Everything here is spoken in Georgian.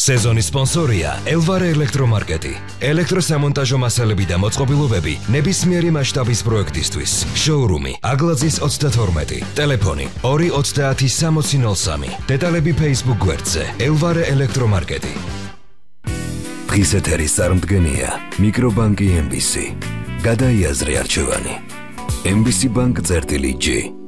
სეზონის სპონსორია ელვარე ელექტრომარკეტი. ელექტროსამონტაჟო მასალები და მოწყობილობები ნებისმიერი მასშტაბის პროექტისთვის. შოურუმი აგლაძის 32. ტელეფონი 230 დეტალები Facebook გვერდზე ელვარე ელექტრომარკეტი. დღის ეთერის წარმდგენია მიკრობანკი MBC. გადაიაზრე არჩევანი. MBC Bank წერტილი G.